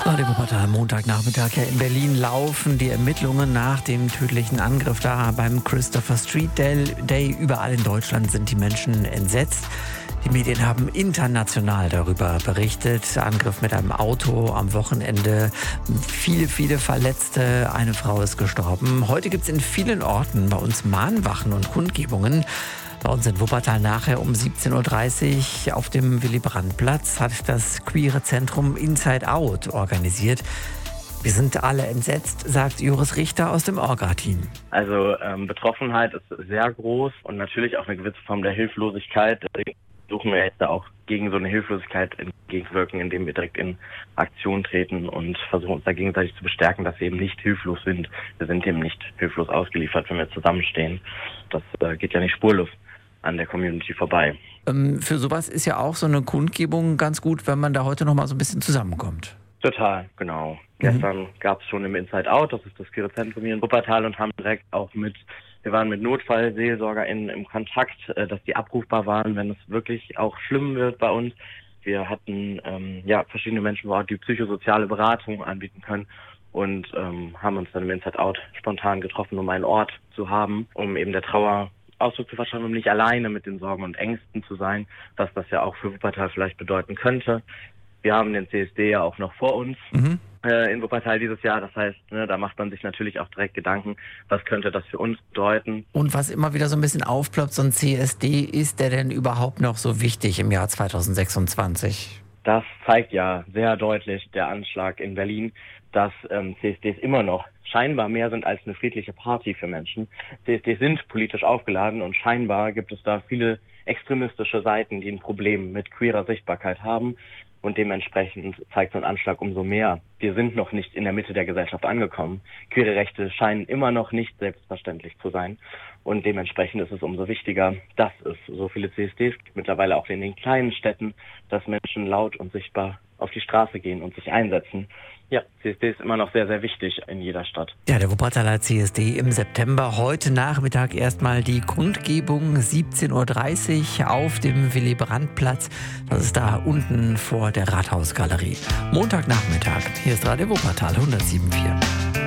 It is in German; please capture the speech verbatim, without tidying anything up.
Radio Wuppertal, Montagnachmittag. Ja, in Berlin laufen die Ermittlungen nach dem tödlichen Angriff da beim Christopher Street Day. Überall in Deutschland sind die Menschen entsetzt. Die Medien haben international darüber berichtet. Angriff mit einem Auto am Wochenende. Viele, viele Verletzte. Eine Frau ist gestorben. Heute gibt es in vielen Orten bei uns Mahnwachen und Kundgebungen. Bei uns in Wuppertal nachher um siebzehn Uhr dreißig auf dem Willy-Brandt-Platz hat das queere Zentrum Inside Out organisiert. Wir sind alle entsetzt, sagt Joris Richter aus dem Orga-Team. Also ähm, Betroffenheit ist sehr groß und natürlich auch eine gewisse Form der Hilflosigkeit. Deswegen versuchen wir jetzt da auch gegen so eine Hilflosigkeit entgegenwirken, indem wir direkt in Aktion treten und versuchen uns da gegenseitig zu bestärken, dass wir eben nicht hilflos sind. Wir sind eben nicht hilflos ausgeliefert, wenn wir zusammenstehen. Das äh, geht ja nicht spurlos an der Community vorbei. Ähm, für sowas ist ja auch so eine Kundgebung ganz gut, wenn man da heute noch mal so ein bisschen zusammenkommt. Total, genau. Mhm. Gestern gab es schon im Inside Out, das ist das queere Zentrum hier in Wuppertal, und haben direkt auch mit, wir waren mit NotfallseelsorgerInnen im Kontakt, äh, dass die abrufbar waren, wenn es wirklich auch schlimm wird bei uns. Wir hatten ähm, ja verschiedene Menschen vor Ort, die psychosoziale Beratung anbieten können, und ähm, haben uns dann im Inside Out spontan getroffen, um einen Ort zu haben, um eben der Trauer Ausdruck zu verschaffen, um nicht alleine mit den Sorgen und Ängsten zu sein, was das ja auch für Wuppertal vielleicht bedeuten könnte. Wir haben den C S D ja auch noch vor uns mhm. äh, in Wuppertal dieses Jahr. Das heißt, ne, da macht man sich natürlich auch direkt Gedanken, was könnte das für uns bedeuten. Und was immer wieder so ein bisschen aufploppt, so ein C S D, ist der denn überhaupt noch so wichtig im Jahr zweitausendsechsundzwanzig? Das zeigt ja sehr deutlich der Anschlag in Berlin, dass ähm, C S Ds immer noch scheinbar mehr sind als eine friedliche Party für Menschen. C S Ds sind politisch aufgeladen und scheinbar gibt es da viele extremistische Seiten, die ein Problem mit queerer Sichtbarkeit haben, und dementsprechend zeigt so ein Anschlag umso mehr. Wir sind noch nicht in der Mitte der Gesellschaft angekommen. Queere Rechte scheinen immer noch nicht selbstverständlich zu sein, und dementsprechend ist es umso wichtiger, dass es so viele C S Ds gibt, mittlerweile auch in den kleinen Städten, dass Menschen laut und sichtbar auf die Straße gehen und sich einsetzen. Ja, C S D ist immer noch sehr, sehr wichtig in jeder Stadt. Ja, der Wuppertaler C S D im September. Heute Nachmittag erstmal die Kundgebung, siebzehn Uhr dreißig auf dem Willy-Brandt-Platz. Das ist da unten vor der Rathausgalerie. Montagnachmittag. Hier ist Radio Wuppertal hundertsieben Komma vier.